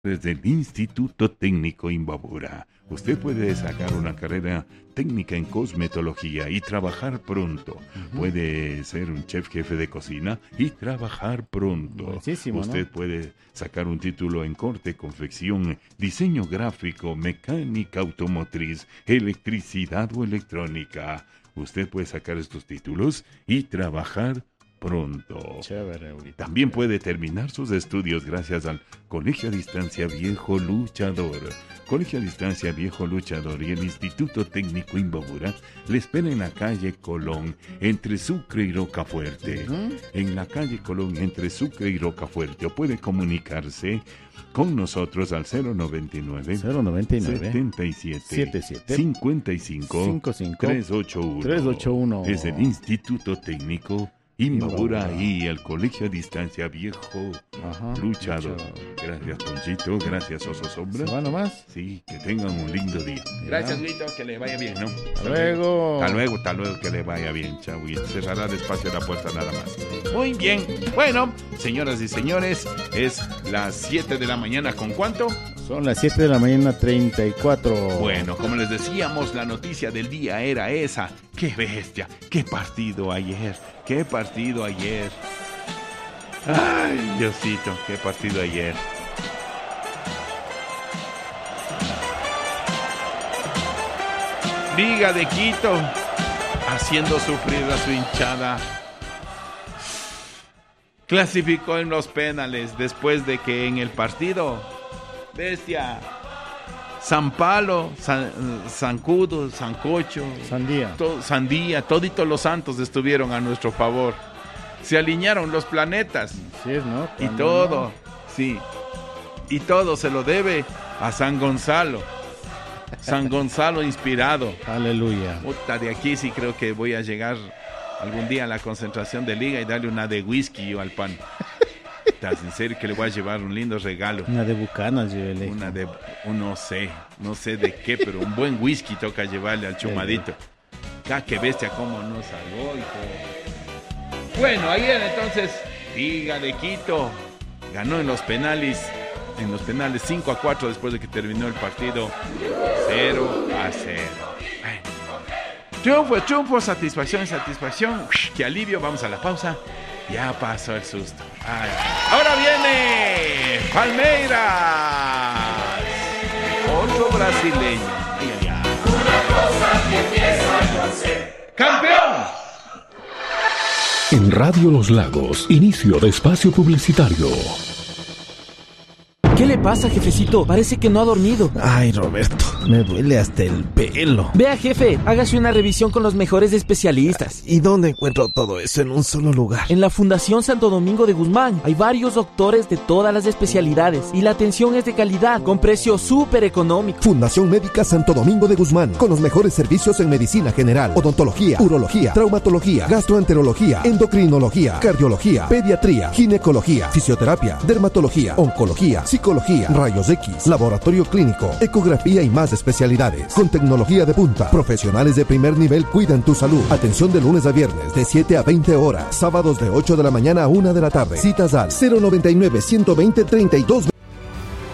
Desde el Instituto Técnico Imbabura, usted puede sacar una carrera técnica en cosmetología y trabajar pronto. Puede ser un chef jefe de cocina y trabajar pronto. Muchísimo, usted ¿no? puede sacar un título en corte, confección, diseño gráfico, mecánica automotriz, electricidad o electrónica. Usted puede sacar estos títulos y trabajar pronto. Chévere, ahorita. También puede terminar sus estudios gracias al Colegio a Distancia Viejo Luchador. Colegio a Distancia Viejo Luchador y el Instituto Técnico Imbabura le esperan en la calle Colón, entre Sucre y Rocafuerte. En la calle Colón, entre Sucre y Rocafuerte. O puede comunicarse con nosotros al 099 77 55 381. Es el Instituto Técnico Imbabura y el Colegio a Distancia Viejo Luchador. Gracias, Ponchito. Gracias, Oso Sombra. ¿Se va nomás? Sí, que tengan un lindo día. Gracias, Guito. Que le vaya bien, ¿no? Hasta luego. Hasta luego, que le vaya bien, chao. Y cerrará despacio la puerta nada más. Muy bien. Bueno, señoras y señores, es las 7 de la mañana. ¿Con cuánto? Son las 7 de la mañana, 34. Bueno, como les decíamos, la noticia del día era esa. ¡Qué bestia! ¡Qué partido ayer! ¡Qué partido ayer! ¡Ay, Diosito! ¡Qué partido ayer! Liga de Quito haciendo sufrir a su hinchada. Clasificó en los penales después de que en el partido, bestia, San Palo, Zancudo, Sancocho, Sandía, toditos los santos estuvieron a nuestro favor. Se alinearon los planetas. Sí es, ¿no? Y todo, no. Sí. Y todo se lo debe a San Gonzalo. San Gonzalo inspirado. Aleluya. Puta, de aquí sí creo que voy a llegar algún día a la concentración de liga y darle una de whisky yo al pan. ¿Estás en serio que le voy a llevar un lindo regalo? Una de bucanas, llévele. Una de, no sé de qué, pero un buen whisky toca llevarle al chumadito. ¡Qué bestia cómo nos salvó, hijo! Bueno, ayer entonces, Liga de Quito ganó en los penales 5-4 después de que terminó el partido 0-0. Bueno. Triunfo, satisfacción. ¡Qué alivio! Vamos a la pausa. Ya pasó el susto. Ay. Ahora viene Palmeiras. Otro brasileño. Una cosa que empieza a ser ¡campeón! En Radio Los Lagos, inicio de espacio publicitario. ¿Qué le pasa, jefecito? Parece que no ha dormido. Ay, Roberto, me duele hasta el pelo. Vea, jefe, hágase una revisión con los mejores especialistas. ¿Y dónde encuentro todo eso en un solo lugar? En la Fundación Santo Domingo de Guzmán. Hay varios doctores de todas las especialidades y la atención es de calidad, con precio súper económico. Fundación Médica Santo Domingo de Guzmán, con los mejores servicios en medicina general, odontología, urología, traumatología, gastroenterología, endocrinología, cardiología, pediatría, ginecología, fisioterapia, dermatología, oncología, psicología, rayos X, laboratorio clínico, ecografía y más especialidades. Con tecnología de punta, profesionales de primer nivel cuidan tu salud. Atención de lunes a viernes de 7 a 20 horas, sábados de 8 de la mañana a 1 de la tarde. Citas al 099 120 32